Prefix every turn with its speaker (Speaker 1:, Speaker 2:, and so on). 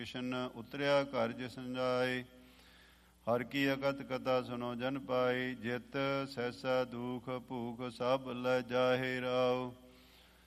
Speaker 1: ਕਿਸ਼ਨ ਉਤਰਿਆ ਘਰ ਜਿਸਨ ਜਾਏ। ਹਰ ਕੀ ਅਕਤ ਕਥਾ ਸੁਨੋ ਜਨ ਪਾਈ। ਜਿਤ ਸੈਸਾ ਦੁਖ ਭੂਖ ਸਭ ਲੈ ਜਾਹੇ ਰਾਉ।